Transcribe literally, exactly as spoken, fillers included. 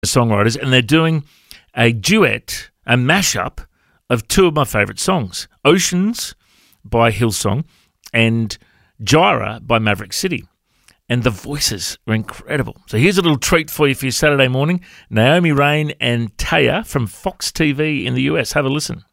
songwriters, and they're doing a duet, a mashup of two of my favourite songs, Oceans by Hillsong and Gyra by Maverick City. And the voices are incredible. So here's a little treat for you for your Saturday morning. Naomi Raine and Taya from Fox T V in the U S. Have a listen.